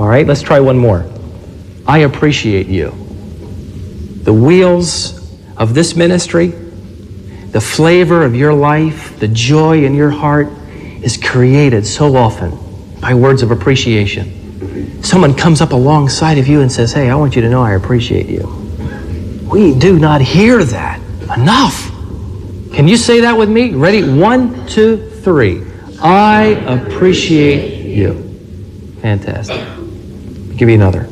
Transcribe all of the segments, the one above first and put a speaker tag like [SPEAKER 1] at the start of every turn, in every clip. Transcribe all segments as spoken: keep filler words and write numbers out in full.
[SPEAKER 1] All right, let's try one more. I appreciate you. The wheels of this ministry, the flavor of your life, the joy in your heart is created so often by words of appreciation. Someone comes up alongside of you and says, hey, I want you to know I appreciate you. We do not hear that enough. Can you say that with me? Ready? One, two, three. I appreciate you. Fantastic. I'll give you another.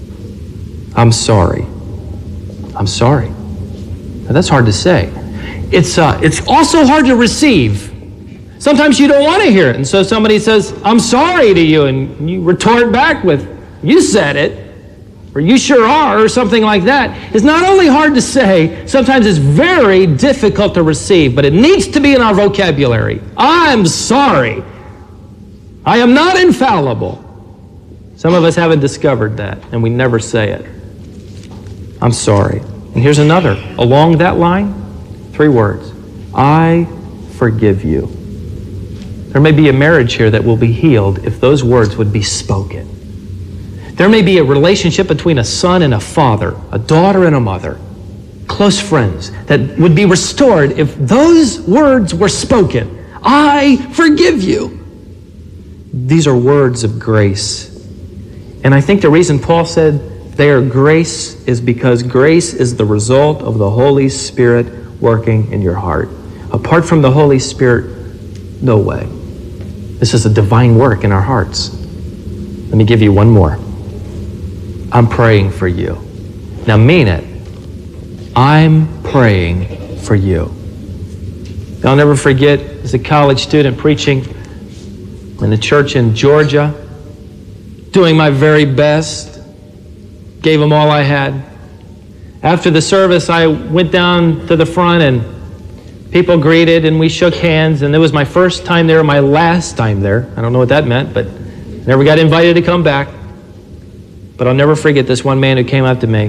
[SPEAKER 1] I'm sorry. I'm sorry. Now, that's hard to say. It's uh, it's also hard to receive. Sometimes you don't want to hear it, and so somebody says, I'm sorry to you, and you retort back with, you said it, or you sure are, or something like that. It's not only hard to say, sometimes it's very difficult to receive, but it needs to be in our vocabulary. I'm sorry. I am not infallible. Some of us haven't discovered that, and we never say it. I'm sorry. And here's another. Along that line, three words. I forgive you. There may be a marriage here that will be healed if those words would be spoken. There may be a relationship between a son and a father, a daughter and a mother, close friends, that would be restored if those words were spoken. I forgive you. These are words of grace. And I think the reason Paul said they are grace is because grace is the result of the Holy Spirit working in your heart. Apart from the Holy Spirit, no way. This is a divine work in our hearts. Let me give you one more. I'm praying for you. Now mean it. I'm praying for you. I'll never forget, as a college student preaching in a church in Georgia, doing my very best, gave them all I had. After the service, I went down to the front and people greeted and we shook hands, and it was my first time there, my last time there. I don't know what that meant, but I never got invited to come back. But I'll never forget this one man who came up to me.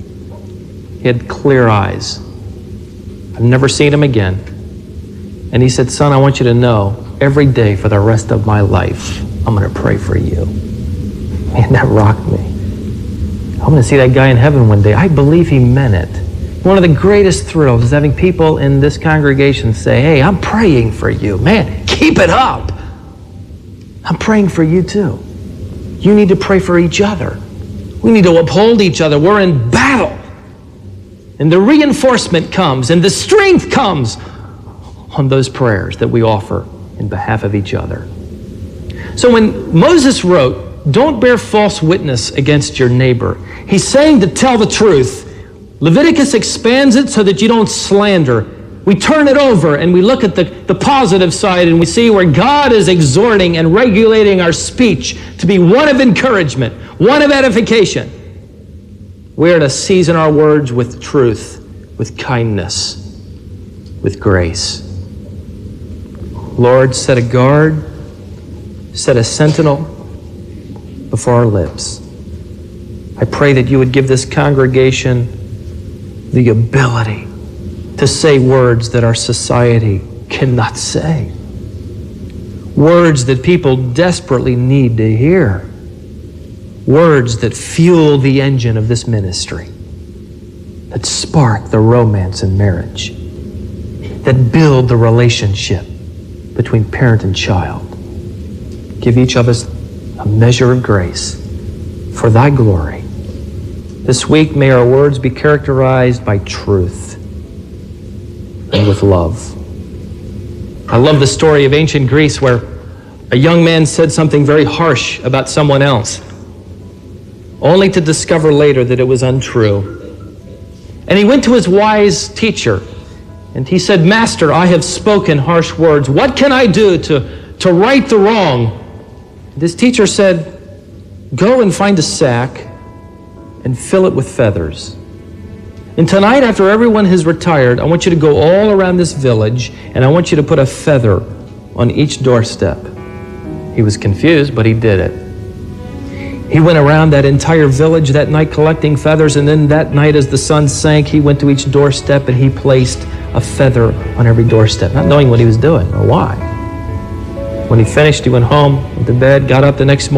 [SPEAKER 1] He had clear eyes. I've never seen him again. And he said, son, I want you to know, every day for the rest of my life, I'm going to pray for you. Man, that rocked me. I'm going to see that guy in heaven one day. I believe he meant it. One of the greatest thrills is having people in this congregation say, hey, I'm praying for you. Man, keep it up. I'm praying for you too. You need to pray for each other. We need to uphold each other. We're in battle. And the reinforcement comes and the strength comes on those prayers that we offer in behalf of each other. So when Moses wrote, don't bear false witness against your neighbor, he's saying to tell the truth. Leviticus expands it so that you don't slander. We turn it over and we look at the, the positive side and we see where God is exhorting and regulating our speech to be one of encouragement, one of edification. We are to season our words with truth, with kindness, with grace. Lord, set a guard, set a sentinel before our lips. I pray that you would give this congregation the ability to say words that our society cannot say. Words that people desperately need to hear. Words that fuel the engine of this ministry, that spark the romance in marriage, that build the relationship between parent and child. Give each of us a measure of grace for thy glory. This week, may our words be characterized by truth and with love. I love the story of ancient Greece where a young man said something very harsh about someone else, only to discover later that it was untrue. And he went to his wise teacher, and he said, Master, I have spoken harsh words. What can I do to, to right the wrong? This teacher said, go and find a sack and fill it with feathers. And tonight, after everyone has retired, I want you to go all around this village, and I want you to put a feather on each doorstep. He was confused, but he did it. He went around that entire village that night collecting feathers, and then that night as the sun sank, he went to each doorstep and he placed a feather on every doorstep, not knowing what he was doing or why. When he finished, he went home, went to bed, got up the next morning,